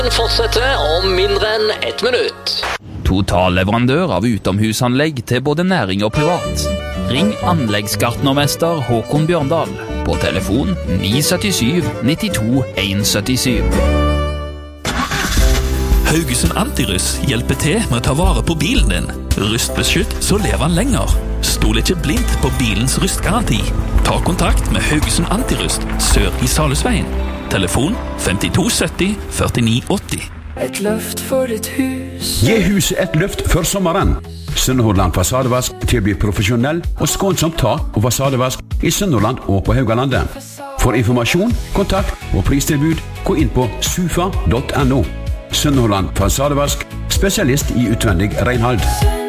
Fortsetter om mindre enn 1 minutt. Totalleverandør av utomhusanlegg til både næring og privat. Ring anleggsgartnermester Håkon Bjørndal på telefon 977 92 177. Haugesund Antiruss hjelper til med å ta vare på bilen din. Rustbeskytt så lever den lenger. Stol ikke blindt på bilens rustgaranti. Ta kontakt med Haugesund Antirust sør i Salhusveien. Telefon 5270 4980. Et løft for ditt hus. Gi huset et løft før sommeren. Sunnhordland Fasadevask tilbyr profesjonell og skånsomt tak og fasadevask i Sunnhordland og på Haugalandet. For informasjon, kontakt og pristilbud, gå inn på sufa.no. Sunnhordland Fasadevask, spesialist i utvendig renhold.